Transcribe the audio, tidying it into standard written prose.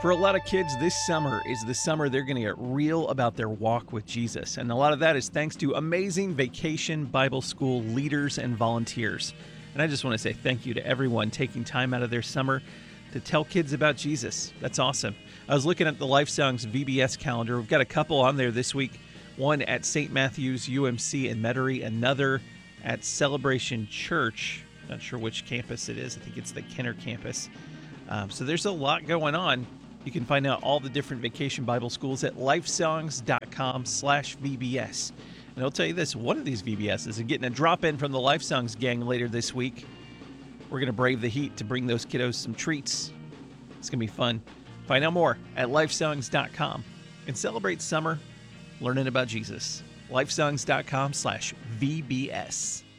For a lot of kids, this summer is the summer they're going to get real about their walk with Jesus. And a lot of that is thanks to amazing Vacation Bible School leaders and volunteers. And I just want to say thank you to everyone taking time out of their summer to tell kids about Jesus. That's awesome. I was looking at the Life Songs VBS calendar. We've got a couple on there this week. One at St. Matthew's UMC in Metairie, another at Celebration Church. Not sure which campus it is. I think it's the Kenner campus. So there's a lot going on. You can find out all the different Vacation Bible Schools at lifesongs.com/VBS. And I'll tell you this, one of these VBSs is getting a drop-in from the Life Songs gang later this week. We're going to brave the heat to bring those kiddos some treats. It's going to be fun. Find out more at lifesongs.com and celebrate summer learning about Jesus. lifesongs.com/VBS.